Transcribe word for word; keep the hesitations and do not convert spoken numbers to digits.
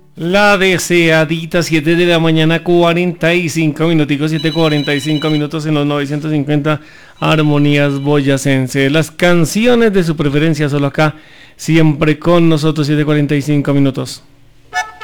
La deseadita, siete de la mañana, cuarenta y cinco minuticos, siete cuarenta y cinco minutos en los novecientos cincuenta Armonías Boyacense. Las canciones de su preferencia, solo acá, siempre con nosotros, siete cuarenta y cinco minutos.